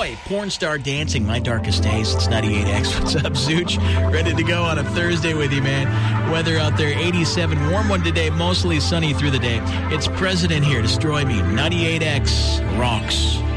Destroy, Porn Star Dancing, My Darkest Days. It's 98X. What's up, Zooch? Ready to go on a Thursday with you, man. Weather out there, 87. Warm one today, mostly sunny through the day. It's President here. Destroy Me. 98X rocks.